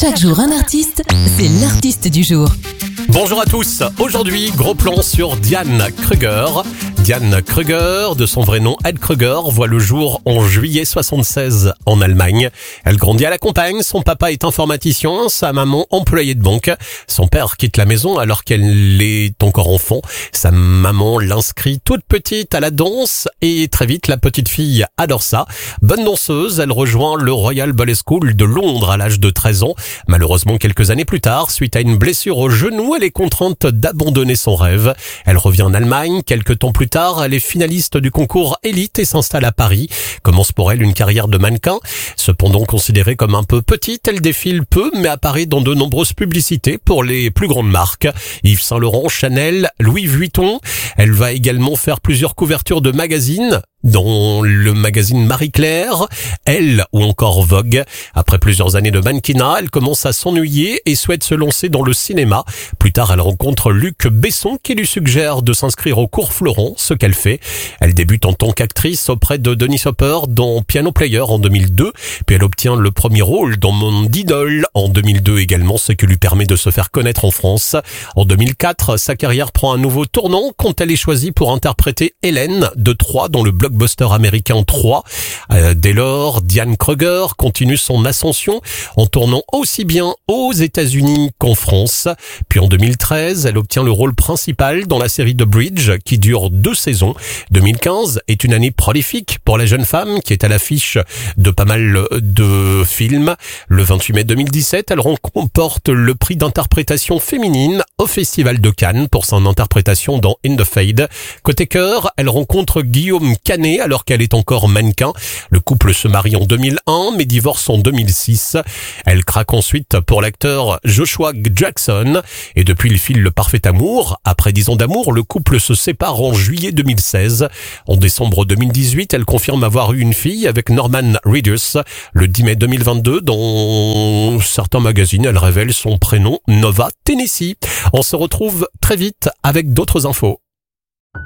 Chaque jour un artiste, c'est l'artiste du jour. Bonjour à tous, aujourd'hui gros plan sur Diane Kruger. Diane Kruger, de son vrai nom Ed Kruger, voit le jour en juillet 76 en Allemagne. Elle grandit à la campagne, son papa est informaticien, sa maman employée de banque. Son père quitte la maison alors qu'elle est encore enfant. Sa maman l'inscrit toute petite à la danse et très vite la petite fille adore ça. Bonne danseuse, elle rejoint le Royal Ballet School de Londres à l'âge de 13 ans. Malheureusement, quelques années plus tard, suite à une blessure au genou, elle est contrainte d'abandonner son rêve. Elle revient en Allemagne. Quelques temps plus tard, elle est finaliste du concours Élite et s'installe à Paris. Commence pour elle une carrière de mannequin. Cependant considérée comme un peu petite, elle défile peu mais apparaît dans de nombreuses publicités pour les plus grandes marques. Yves Saint Laurent, Chanel, Louis Vuitton. Elle va également faire plusieurs couvertures de magazines, dont le magazine Marie-Claire, Elle ou encore Vogue. Après plusieurs années de mannequinat, elle commence à s'ennuyer et souhaite se lancer dans le cinéma. Plus tard, elle rencontre Luc Besson qui lui suggère de s'inscrire au cours Florent, ce qu'elle fait. Elle débute en tant qu'actrice auprès de Dennis Hopper dans Piano Player en 2002, puis elle obtient le premier rôle dans Monde Idol en 2002 également, ce qui lui permet de se faire connaître en France. En 2004, sa carrière prend un nouveau tournant quand elle est choisie pour interpréter Hélène de Troyes dans le blockbuster américain 3. Dès lors, Diane Kruger continue son ascension en tournant aussi bien aux États-Unis qu'en France. Puis en 2013, elle obtient le rôle principal dans la série The Bridge qui dure 2 saisons. 2015 est une année prolifique pour la jeune femme qui est à l'affiche de pas mal de films. Le 28 mai 2017, elle remporte le prix d'interprétation féminine au Festival de Cannes pour son interprétation dans In the Fade. Côté cœur, elle rencontre Guillaume Canet alors qu'elle est encore mannequin. Le couple se marie en 2001 mais divorce en 2006. Elle craque ensuite pour l'acteur Joshua Jackson et depuis il file le parfait amour. Après 10 ans d'amour, le couple se sépare en juillet 2016. En décembre 2018, elle confirme avoir eu une fille avec Norman Reedus. Le 10 mai 2022, dans certains magazines, elle révèle son prénom Nova Tennessee. On se retrouve très vite avec d'autres infos.